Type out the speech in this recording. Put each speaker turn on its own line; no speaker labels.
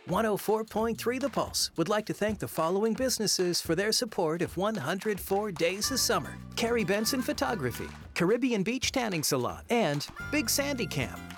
104.3 The Pulse would like to thank the following businesses for their support of 104 Days of Summer: Carrie Benson Photography, Caribbean Beach Tanning Salon, and Big Sandy Camp.